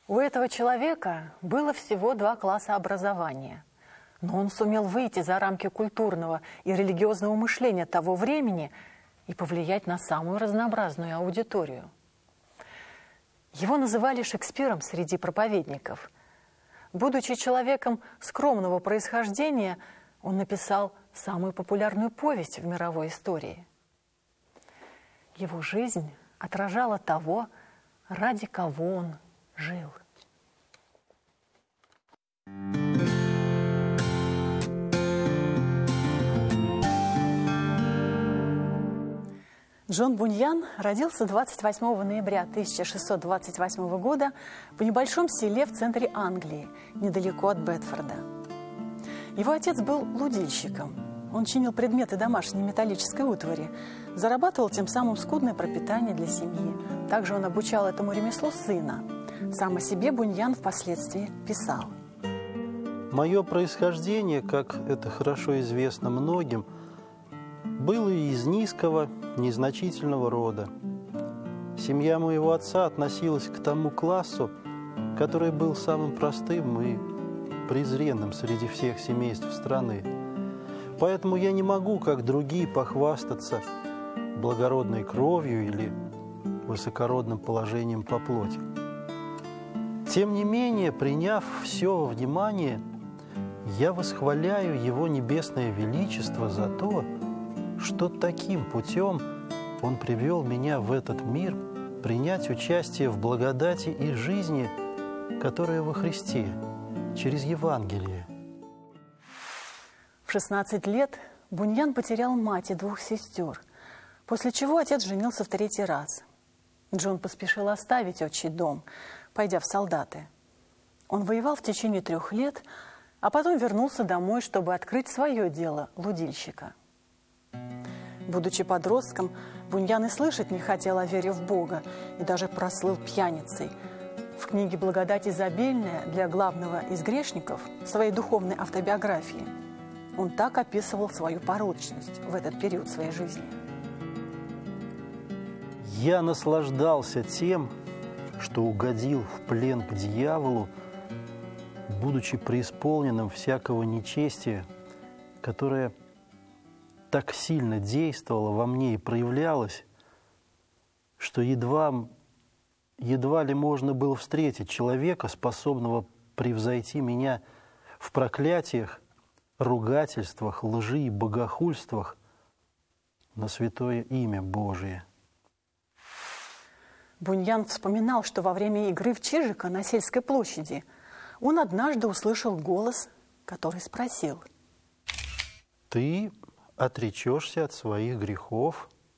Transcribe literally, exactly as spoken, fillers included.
У этого человека было всего два класса образования, но он сумел выйти за рамки культурного и религиозного мышления того времени и повлиять на самую разнообразную аудиторию. Его называли Шекспиром среди проповедников. Будучи человеком скромного происхождения, он написал самую популярную повесть в мировой истории. Его жизнь отражала того, ради кого он жил. Джон Буньян родился двадцать восьмого ноября тысяча шестьсот двадцать восьмого года в небольшом селе в центре Англии, недалеко от Бетфорда. Его отец был лудильщиком. Он чинил предметы домашней металлической утвари, зарабатывал тем самым скудное пропитание для семьи. Также он обучал этому ремеслу сына. Сам о себе Буньян впоследствии писал. Мое происхождение, как это хорошо известно многим, было из низкого, незначительного рода. Семья моего отца относилась к тому классу, который был самым простым и презренным среди всех семейств страны. Поэтому я не могу, как другие, похвастаться благородной кровью или высокородным положением по плоти. Тем не менее, приняв все во внимание, я восхваляю Его Небесное Величество за то, что таким путем Он привел меня в этот мир принять участие в благодати и жизни, которая во Христе, через Евангелие. В шестнадцать лет Буньян потерял мать и двух сестер, после чего отец женился в третий раз. Джон поспешил оставить отчий дом, пойдя в солдаты. Он воевал в течение трех лет, а потом вернулся домой, чтобы открыть свое дело лудильщика. Будучи подростком, Буньян и слышать не хотел о вере в Бога и даже прослыл пьяницей. В книге «Благодать изобильная» для главного из грешников, своей духовной автобиографии, он так описывал свою порочность в этот период своей жизни. Я наслаждался тем, что угодил в плен к дьяволу, будучи преисполненным всякого нечестия, которое так сильно действовало во мне и проявлялось, что едва, едва ли можно было встретить человека, способного превзойти меня в проклятиях, ругательствах, лжи и богохульствах на святое имя Божие. Буньян вспоминал, что во время игры в чижика на сельской площади он однажды услышал голос, который спросил: «Ты отречешься от своих грехов